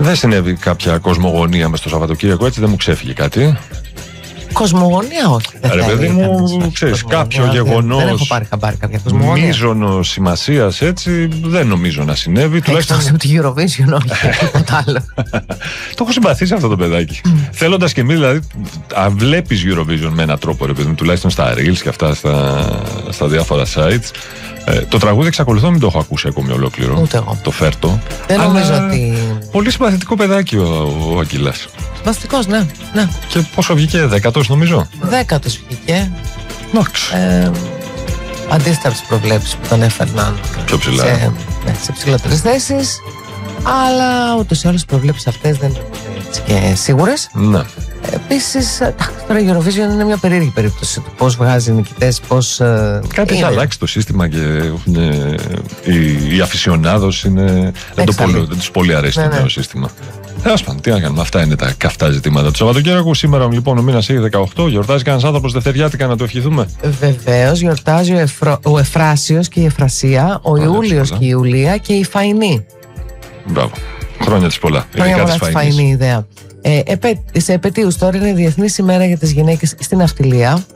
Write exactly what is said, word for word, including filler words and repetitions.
Δεν συνέβη κάποια κοσμογονία μες στο Σαββατοκύριακο, έτσι δεν μου ξέφυγε κάτι. Κοσμογονία, όχι. Ρε παιδί μου, ξέρεις, κάποιο γεγονός. Δεν έχω πάρει χαμπάρι κάποια κοσμογονία. Μείζωνος σημασίας, έτσι, δεν νομίζω να συνέβη. Εκτός από τη Eurovision, όχι, τίποτα άλλο. Το έχω συμπαθήσει αυτό το παιδάκι. Θέλοντας και εμείς, δηλαδή, βλέπεις Eurovision με έναν τρόπο, ρε παιδί μου, τουλάχιστον στα Reels και αυτά στα, στα διάφορα sites. Ε, το τραγούδι εξακολουθώ να μην το έχω ακούσει ακόμη ολόκληρο. Ούτε εγώ. Το φέρτο. Δεν νομίζω ότι. Πολύ συμπαθητικό παιδάκι ο, ο Αγγίλας. Συμπαθητικός, ναι, ναι. Και πόσο βγήκε, δέκατος νομίζω. Δέκατος βγήκε. Νόξ. Ε, αντίστοιχα από τις προβλέψεις που τον έφερναν. Πιο ψηλά. Σε, ναι, σε ψηλότερες θέσεις. Αλλά ούτως ή άλλως οι προβλέψεις αυτές δεν είναι έτσι και σίγουρες. Ναι. Επίσης, τώρα η Eurovision είναι μια περίεργη περίπτωση του πώς βγάζει νικητές, πώς. Κάτι έχει αλλάξει το σύστημα και έχουν, οι, οι αφισιονάδος είναι. Δεν, το πολύ, δεν τους πολύ αρέσει ναι, το νέο ναι. σύστημα. Τέλος πάντων, τι να κάνουμε, αυτά είναι τα καυτά ζητήματα του Σαββατοκύριακου. Σήμερα λοιπόν ο μήνας έχει δεκαοκτώ, γιορτάζει κανένας άνθρωπος δευτεριάτικα να το ευχηθούμε. Βεβαίως, γιορτάζει ο, Εφρο... ο Εφράσιος και η Εφρασία, ο Ιούλιος και η Ιουλία και η Φαϊνή. Μπράβο. Χρόνια της πολλά. Χρόνια πολλά της Φαϊνή, ιδέα. Ε, επέ, σε επετείους τώρα είναι η Διεθνής ημέρα για τις γυναίκες στην ναυτιλία.